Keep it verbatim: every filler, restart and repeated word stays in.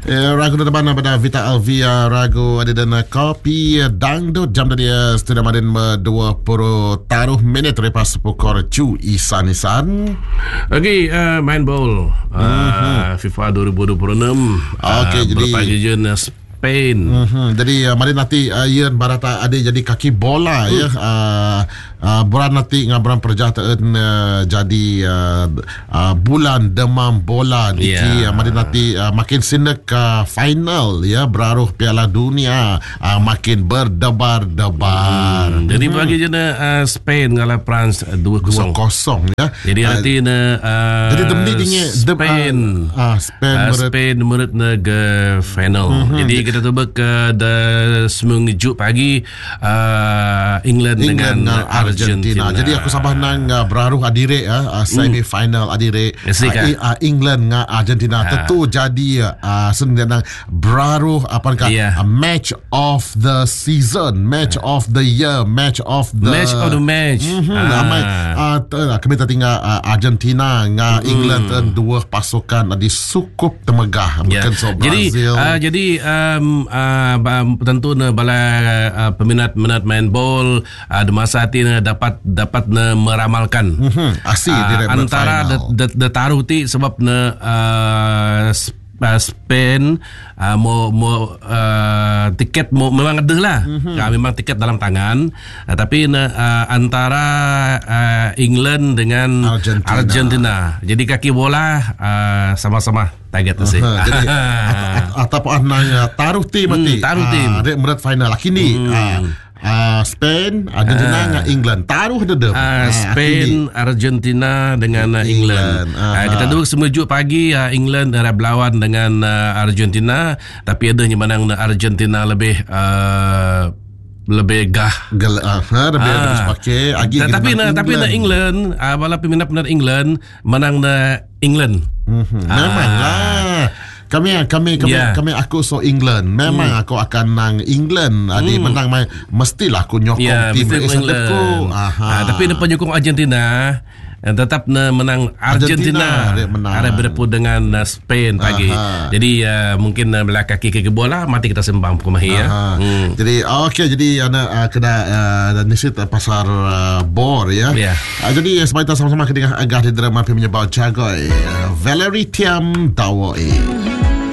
Eh, ragu na naman pada Vita Alvia, ragu ada dan kopi dangdut jam dia sudah maden dua puluh taruh minit lepas pukul cu isan-isan. Okey, uh, main bowl uh, mm-hmm. FIFA dua ribu dua puluh enam. Okey, uh, jadi berpagian Spain. Mm-hmm. Jadi uh, mari nanti uh, Ian barata ada jadi kaki bola mm. ya. Uh, uh, bulan nanti ngabran perjalanan uh, jadi uh, uh, bulan demam bola di yeah. uh, mari nanti uh, makin sinek uh, final ya beraruh Piala Dunia uh, makin berdebar-debar. Hmm. Jadi mm-hmm. bagi je uh, Spain ngalah France uh, dua kosong. dua kosong ya. Jadi uh, nanti uh, jadi demi dingin Spain uh, uh, Spain uh, Spain menurut ke final. Mm-hmm. Jadi kita cuba ke the seminggu pagi uh, England, England dengan Argentina. Argentina. Jadi aku sabah nang uh, beraruh adire ya uh, semi final adire uh, uh, England dengan Argentina. Uh. Tentu jadi uh, senang beraruh apa kan yeah. uh, match of the season, match uh. of the year, match of the match of the match. Mm-hmm. Uh. Ramai uh, uh, kami tinggal uh, Argentina dengan mm. England dan dua pasukan uh, di sukup temegah yeah. bukan so Jadi Brazil. uh, jadi um, Uh, tentu ne bala uh, peminat-minat main bol uh, di masa hati ne dapat dapat ne meramalkan mm-hmm. Asli uh, antara de, de, de taruh ti sebab ne uh, uh, Spain uh, mau mau uh, tiket mau memang ada lah mm-hmm. uh, memang tiket dalam tangan uh, tapi uh, antara uh, England dengan Argentina. Argentina jadi kaki bola uh, sama-sama target tu sih. Jadi ataupun nang taruh tim mati hmm, taruh tim uh, berat final kini hmm. uh, Uh, Spain, Argentina uh, dengan England taruh dedem. Uh, Spain, uh, Argentina dengan uh, England. England. Uh, uh, kita duduk semejuk pagi uh, England uh, berlawan dengan uh, Argentina, tapi ada yang menang Argentina lebih uh, lebih gah Gel, uh, lebih ah. pakai agi tapi na tapi na England uh, walaupun peminat-peminat England menang na England. Mm-hmm. Ah. Memanglah kami kami kami yeah. kami aku so England memang hmm. aku akan nang England adi hmm. menang mai mestilah aku nyokong yeah, tim England. Ah, tapi depan nyokong Argentina tetap menang Argentina, Argentina ada berdepu dengan uh, Spain pagi. Aha. Jadi uh, mungkin uh, belakang kaki ke bola mati kita sembang pemahi ya. Hmm. Jadi okey jadi ana uh, kena uh, nisit uh, pasar uh, bor ya. Yeah. Uh, jadi sebab kita sama-sama kedengar agak di drama pemenyebab jagoy uh, Valerie Thiam Dawoi.